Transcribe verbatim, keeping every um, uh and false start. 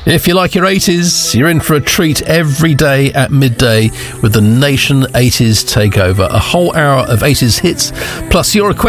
If you like your eighties, you're in for a treat every day at midday with the Nation eighties Takeover. A whole hour of eighties hits, plus your request.